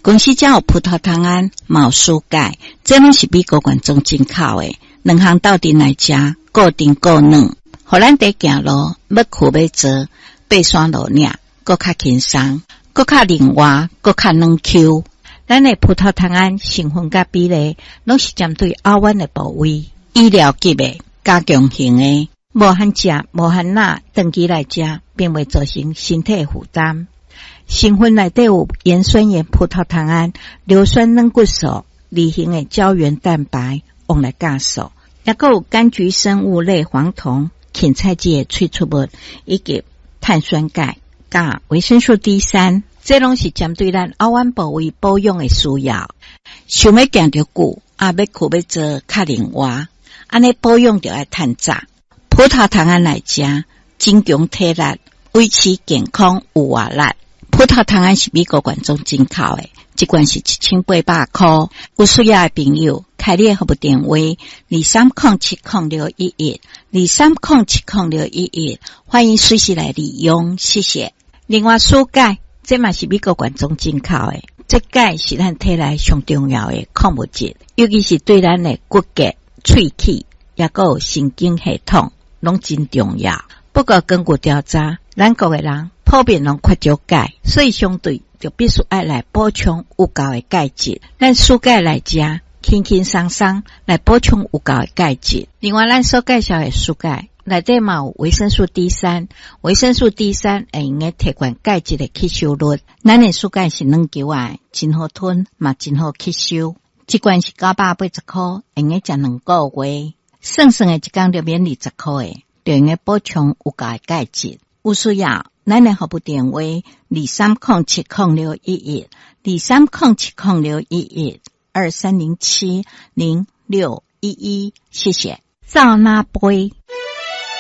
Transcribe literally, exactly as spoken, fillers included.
公司才有葡萄糖胺、毛舒钙，这拢是美国观众进口的，两项斗阵来食，固定固软，互咱伫行路要去要坐，爬山路岭，搁较轻松，搁较灵活，搁较软 Q。咱的葡萄糖胺成分甲比例，拢是针对睾丸的部位，医疗级的、加强型的，无限食、无限钠，长期来食，并未造成身体负担。成分内底有盐酸盐葡萄糖胺、硫酸软骨素、离型的胶原蛋白、往来酵素，也还有柑橘生物类黄酮、芹菜籽的萃取物，以及碳酸钙、甲维生素 D 三。这拢是针对咱睾丸部位保养的需要。想要行得久，啊要去要坐较灵活，安尼保养就要趁早。葡萄糖胺来食，增强体力，维持健康有活力。葡萄糖胺是美国观众进口的，一罐是一千八百块。有需要的朋友，开列服务电话二三零七零六一一二三零七零六一一，欢迎随时来利用，谢谢。另外，舒钙。这嘛是美国观众进口的，这钙是咱体内上重要的矿物质，尤其是对咱的骨骼、喙齿，也还有神经系统，拢真重要。不过根据调查，咱国的人普遍拢缺少钙，所以相对就必须爱来补充有够的钙质。咱舒钙来食，轻轻松松来补充有够的钙质。另外，咱所介绍的舒钙。内底嘛有维生素 D 三， 维生素 D 三 会用个提悬钙质的吸收率。咱的舒钙是软球啊，真好吞，嘛真好吸收。一罐是九百八十块，用个食两个月，算算的一工就免二十块的，就用个补充有够的钙质。有需要，咱的服务电话二三零七零六一一二三零七零六一一二三零七零六一一，谢谢。赵那杯。